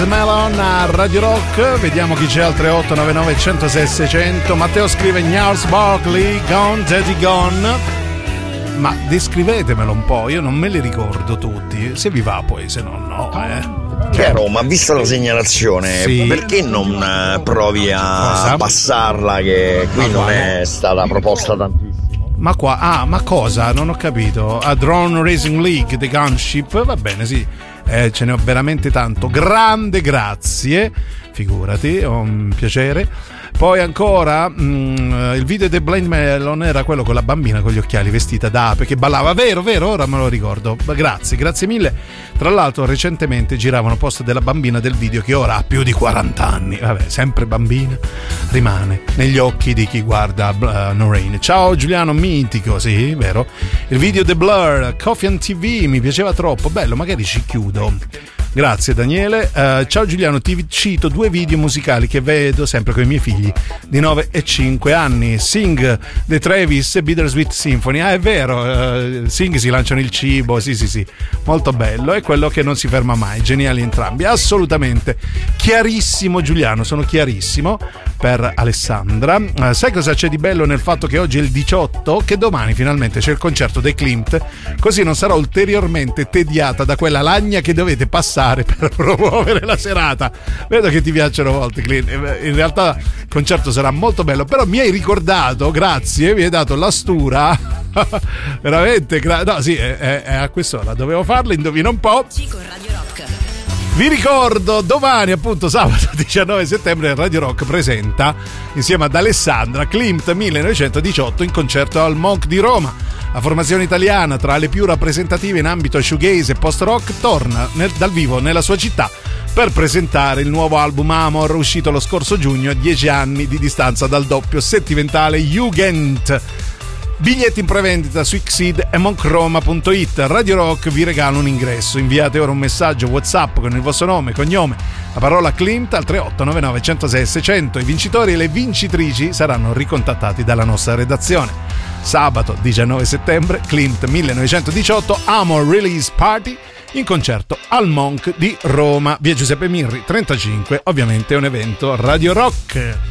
Melon a Radio Rock. Vediamo chi c'è al 3899 106 600. Matteo scrive Gnarls Barkley, Gone Daddy Gone. Ma descrivetemelo un po', io non me li ricordo tutti. Se vi va poi, se no. Chiaro, ma vista la segnalazione, sì, perché non provi a passarla, che qui non è stata proposta tantissimo? Ma qua, ma cosa? Non ho capito. A Drone Racing League, The Gunship, va bene, sì. Ce ne ho veramente tanto. Grande grazie, figurati, è un piacere. Poi ancora il video di Blind Melon era quello con la bambina con gli occhiali vestita da ape che ballava, vero, ora me lo ricordo. Grazie mille. Tra l'altro recentemente giravano post della bambina del video che ora ha più di 40 anni. Vabbè, sempre bambina, rimane negli occhi di chi guarda No Rain. Ciao Giuliano, mitico, sì, vero. Il video The Blur, Coffee and TV, mi piaceva troppo, bello, magari ci chiudo. Grazie Daniele. Ciao Giuliano, ti cito 2 video musicali che vedo sempre con i miei figli di 9 e 5 anni. Sing The Travis e Bittersweet Symphony. È vero, Sing si lanciano il cibo, sì, molto bello, è quello che non si ferma mai, geniali entrambi, assolutamente. Chiarissimo Giuliano, sono chiarissimo per Alessandra. Sai cosa c'è di bello nel fatto che oggi è il 18, che domani finalmente c'è il concerto dei Klimt, così non sarò ulteriormente tediata da quella lagna che dovete passare per promuovere la serata. Vedo che ti piacciono molto, Klimt. In realtà il concerto sarà molto bello, però mi hai ricordato, grazie, mi hai dato la stura veramente no, sì, è a quest'ora dovevo farlo, indovina un po'. Con Radio Rock. Vi ricordo, domani appunto sabato 19 settembre Radio Rock presenta insieme ad Alessandra Klimt 1918 in concerto al Monk di Roma. La formazione italiana tra le più rappresentative in ambito shoegaze e post-rock torna dal vivo nella sua città per presentare il nuovo album Amor, uscito lo scorso giugno a 10 anni di distanza dal doppio sentimentale Jugend. Biglietti in prevendita su Xseed e moncroma.it. Radio Rock vi regala un ingresso. Inviate ora un messaggio WhatsApp con il vostro nome, cognome, la parola Klimt al 3899 106 600. I vincitori e le vincitrici saranno ricontattati dalla nostra redazione. Sabato 19 settembre, Klimt 1918 Amor Release Party in concerto al Monk di Roma, via Giuseppe Mirri 35. Ovviamente è un evento Radio Rock.